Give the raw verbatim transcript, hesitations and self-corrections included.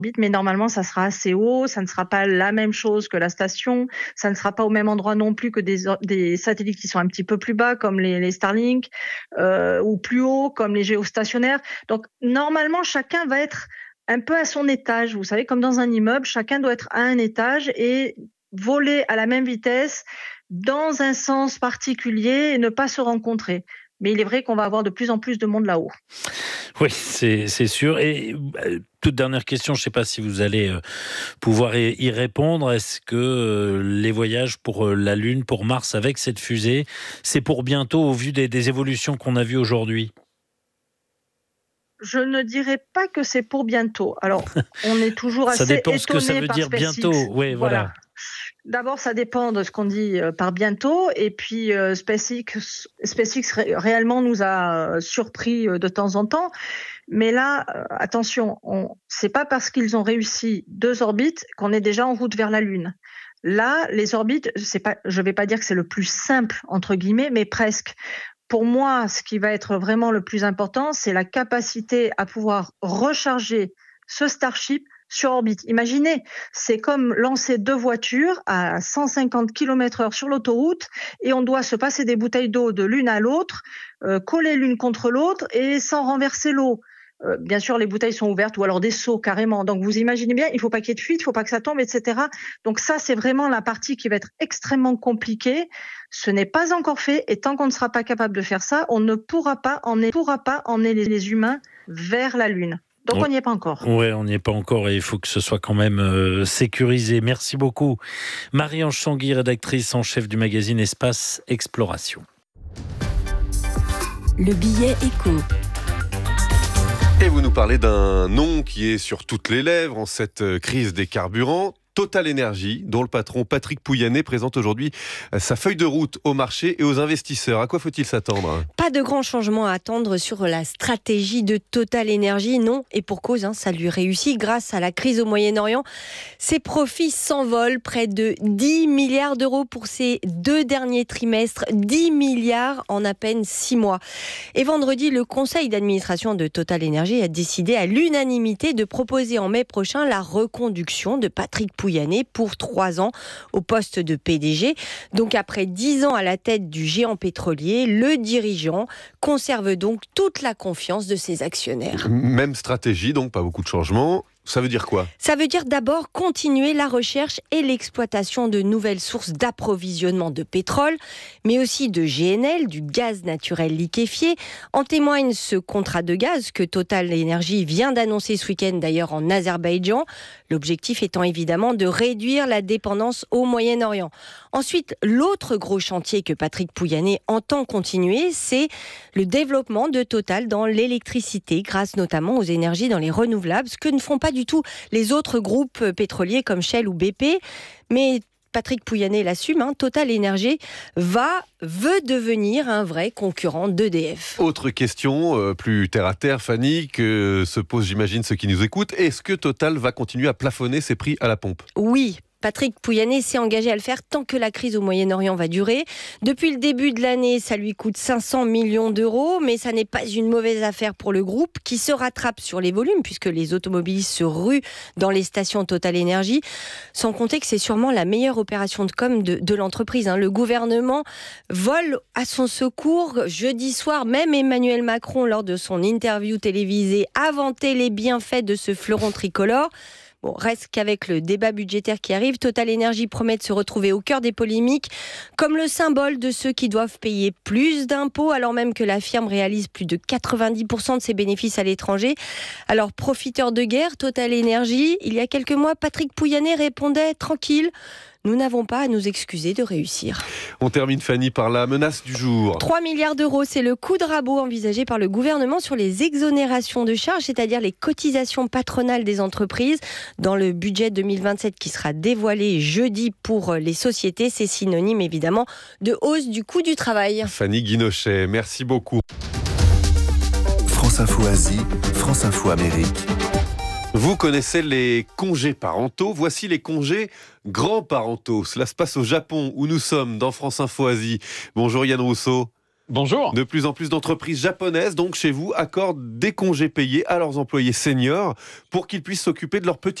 mais normalement, ça sera assez haut, ça ne sera pas la même chose que la station, ça ne sera pas au même endroit non plus que des, des satellites qui sont un petit peu plus bas, comme les, les Starlink, euh, ou plus haut, comme les géostationnaires. Donc, normalement, chacun va être un peu à son étage. Vous savez, comme dans un immeuble, chacun doit être à un étage et voler à la même vitesse, dans un sens particulier et ne pas se rencontrer. Mais il est vrai qu'on va avoir de plus en plus de monde là-haut. Oui, c'est, c'est sûr. Et euh, toute dernière question, je ne sais pas si vous allez euh, pouvoir y, y répondre. Est-ce que euh, les voyages pour euh, la Lune, pour Mars avec cette fusée, c'est pour bientôt au vu des, des évolutions qu'on a vues aujourd'hui ? Je ne dirais pas que c'est pour bientôt. Alors, on est toujours assez Ça dépend étonné ce que ça veut par dire SpaceX. bientôt. Oui, voilà. Voilà. D'abord, ça dépend de ce qu'on dit euh, par bientôt. Et puis, euh, SpaceX, SpaceX ré- réellement nous a euh, surpris euh, de temps en temps. Mais là, euh, attention, on, c'est pas parce qu'ils ont réussi deux orbites qu'on est déjà en route vers la Lune. Là, les orbites, c'est pas, je vais pas dire que c'est le plus simple entre guillemets, mais presque. Pour moi, ce qui va être vraiment le plus important, c'est la capacité à pouvoir recharger ce Starship sur orbite. Imaginez, c'est comme lancer deux voitures à cent cinquante kilomètres heure sur l'autoroute et on doit se passer des bouteilles d'eau de l'une à l'autre, euh, coller l'une contre l'autre et sans renverser l'eau. Euh, bien sûr, les bouteilles sont ouvertes ou alors des seaux carrément. Donc, vous imaginez bien, il ne faut pas qu'il y ait de fuite, il ne faut pas que ça tombe, et cetera. Donc, ça, c'est vraiment la partie qui va être extrêmement compliquée. Ce n'est pas encore fait et tant qu'on ne sera pas capable de faire ça, on ne pourra pas emmener, pourra pas emmener les, les humains vers la Lune. Donc, on n'y est pas encore. Oui, on n'y est pas encore et il faut que ce soit quand même euh, sécurisé. Merci beaucoup. Marie-Ange Tanguy, rédactrice en chef du magazine Espace Exploration. Le billet écho. Et vous nous parlez d'un nom qui est sur toutes les lèvres en cette crise des carburants. Total Énergie, dont le patron Patrick Pouyanné présente aujourd'hui sa feuille de route au marché et aux investisseurs. À quoi faut-il s'attendre ? Pas de grands changements à attendre sur la stratégie de Total Énergie, non, et pour cause, hein, ça lui réussit grâce à la crise au Moyen-Orient. Ses profits s'envolent, près de dix milliards d'euros pour ces deux derniers trimestres, dix milliards en à peine six mois. Et vendredi, le conseil d'administration de Total Énergie a décidé à l'unanimité de proposer en mai prochain la reconduction de Patrick Pouyanné pour trois ans au poste de P D G. Donc après dix ans à la tête du géant pétrolier, le dirigeant conserve donc toute la confiance de ses actionnaires. Même stratégie, donc pas beaucoup de changements. Ça veut dire quoi ? Ça veut dire d'abord continuer la recherche et l'exploitation de nouvelles sources d'approvisionnement de pétrole, mais aussi de G N L, du gaz naturel liquéfié. En témoigne ce contrat de gaz que Total Énergie vient d'annoncer ce week-end d'ailleurs en Azerbaïdjan. L'objectif étant évidemment de réduire la dépendance au Moyen-Orient. Ensuite, l'autre gros chantier que Patrick Pouyanné entend continuer, c'est le développement de Total dans l'électricité, grâce notamment aux énergies dans les renouvelables, ce que ne font pas du tout les autres groupes pétroliers comme Shell ou B P. Mais Patrick Pouyanné l'assume, hein, Total Énergie va, veut devenir un vrai concurrent d'E D F. Autre question, euh, plus terre à terre, Fanny, que se posent, j'imagine, ceux qui nous écoutent. Est-ce que Total va continuer à plafonner ses prix à la pompe ? Oui. Patrick Pouyanné s'est engagé à le faire tant que la crise au Moyen-Orient va durer. Depuis le début de l'année, ça lui coûte cinq cents millions d'euros, mais ça n'est pas une mauvaise affaire pour le groupe qui se rattrape sur les volumes puisque les automobilistes se ruent dans les stations Total Énergie. Sans compter que c'est sûrement la meilleure opération de com de, de l'entreprise. Hein. Le gouvernement vole à son secours. Jeudi soir, même Emmanuel Macron, lors de son interview télévisée, a vanté les bienfaits de ce fleuron tricolore. Bon, reste qu'avec le débat budgétaire qui arrive, Total Énergie promet de se retrouver au cœur des polémiques, comme le symbole de ceux qui doivent payer plus d'impôts, alors même que la firme réalise plus de quatre-vingt-dix pour cent de ses bénéfices à l'étranger. Alors, profiteur de guerre, Total Énergie, il y a quelques mois, Patrick Pouyanné répondait tranquille. Nous n'avons pas à nous excuser de réussir. On termine, Fanny, par la menace du jour. trois milliards d'euros, c'est le coup de rabot envisagé par le gouvernement sur les exonérations de charges, c'est-à-dire les cotisations patronales des entreprises. Dans le budget deux mille vingt-sept qui sera dévoilé jeudi pour les sociétés, c'est synonyme évidemment de hausse du coût du travail. Fanny Guinochet, merci beaucoup. France Info Asie, France Info Amérique. Vous connaissez les congés parentaux, voici les congés grands-parentaux. Cela se passe au Japon, où nous sommes, dans France Info Asie. Bonjour Yann Rousseau. Bonjour. De plus en plus d'entreprises japonaises, donc chez vous, accordent des congés payés à leurs employés seniors pour qu'ils puissent s'occuper de leurs petits